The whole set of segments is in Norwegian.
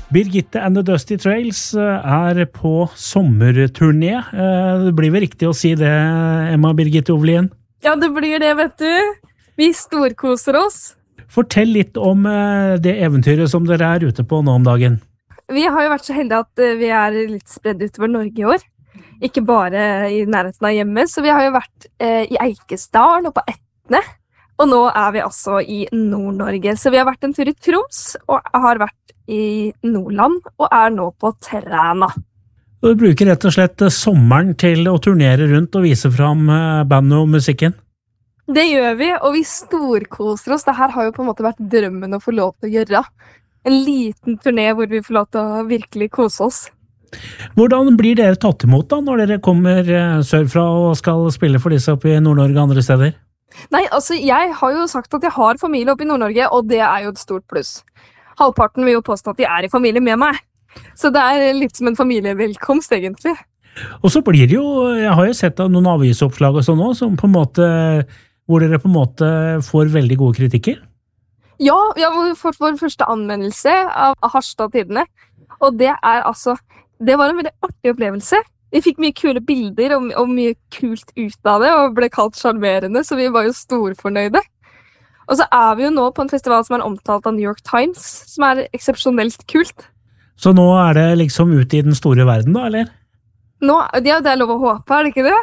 Birgitte and the Dusty Trails på sommerturné. Det blir vel riktig å si det, Emma Birgitte Ovlien? Ja, det blir det, vet du. Vi storkoser oss. Fortell litt om det eventyret som dere ute på nå om dagen. Vi har jo vært så heldige at vi litt spredd utover Norge i år. Ikke bare i nærheten av hjemmet, så vi har jo vært i Eikesdalen og på Etne. Og nå vi altså i Nord-Norge. Så vi har vært en tur i Troms, og har vært i Nordland, og nå på Træna. Du bruker rett og slett sommeren til å turnere rundt og vise fram bandet og musikken? Det gjør vi, og vi storkoser oss. Dette har jo på en måte vært drømmen å få lov til å gjøre. En liten turné hvor vi får lov til å virkelig kose oss. Hvordan blir dere tatt imot da, når dere kommer sørfra og skal spille for disse oppe i Nord-Norge og andre steder? Nei, altså, jeg har jo sagt at jeg har familie oppe i Nord-Norge, og det jo et stort pluss. Halvparten vil jo påstå at de i familie med meg. Så det litt som en familievelkomst, egentlig. Og så blir det jo, jeg har jo sett noen avisoppslag og sånn også, som på en måte, hvor dere på en måte får veldig gode kritikker. Ja, vi har fått vår første anmeldelse av Harstad Tidene, og det altså, det var en veldig artig opplevelse. Vi fikk mye kule bilder og mye kult ut av det, og ble kalt charmerende, så vi var jo storfornøyde. Og så vi jo nå på en festival som omtalt av New York Times, som eksepsjonelt kult. Så nå det liksom ute i den store verden da, eller? Nå, ja, det lov å håpe, det ikke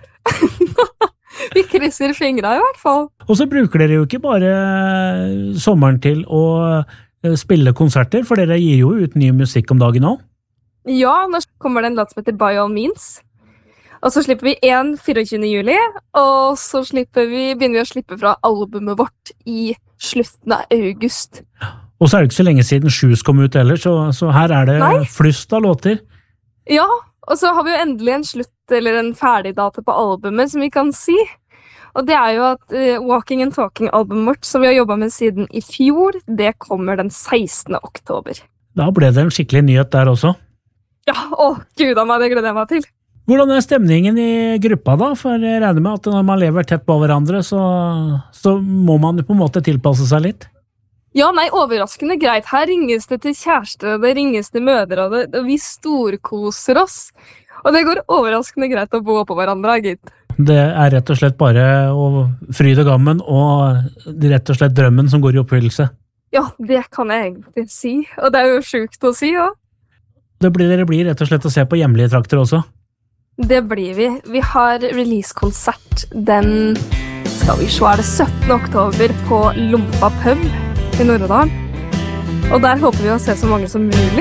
det? Vi krysser fingrene i hvert fall. Og så bruker dere jo ikke bare sommeren til å spille konserter, for dere gir jo ut ny musikk om dagen også. Ja, nå kommer det en låt som heter By All Means. Og så slipper vi 24. juli, og så begynner vi å slippe fra albumet vårt i slutten av august. Og så det ikke så lenge siden Shoes kom ut heller, så her det flust av låter. Ja, og så har vi jo endelig en slutt, eller en ferdig data på albumet, som vi kan si. Og det jo at Walking and Talking-albumet vårt, som vi har jobbet med siden i fjor, det kommer den 16. oktober. Da ble det en skikkelig nyhet der også. Ja, Gud av meg, det gleder jeg meg til. Hvordan stemningen i gruppa da? For jeg regner med at når man lever tett på hverandre, så må man på en måte tilpasse seg litt. Ja, nei, overraskende greit. Her ringes det til kjærester, og det ringes til mødre, og vi storkoser oss. Og det går overraskende greit å bo på hverandre, gitt. Det rett og slett bare fryd og gammen, og rett og slett drømmen som går i oppfyllelse. Ja, det kan jeg egentlig si, og det jo sjukt å si, ja. Dere blir rett og slett å se på hjemlige trakter også? Det blir vi. Vi har release-konsert den, skal vi se, det 17. oktober på Lompa pub i Nord-Odalen. Og der håper vi å se så mange som mulig.